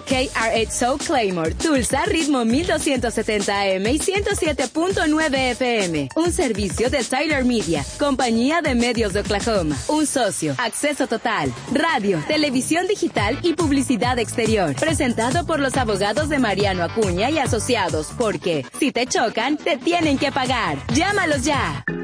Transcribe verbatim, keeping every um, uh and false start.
K R ocho Soul Claymore, Tulsa, ritmo mil doscientos setenta A M y ciento siete punto nueve F M. Un servicio de Tyler Media, compañía de medios de Oklahoma. Un socio, acceso total, radio, televisión digital y publicidad exterior. Presentado por los abogados de Mariano Acuña y Asociados, porque si te chocan, te tienen que pagar. Llámalos ya.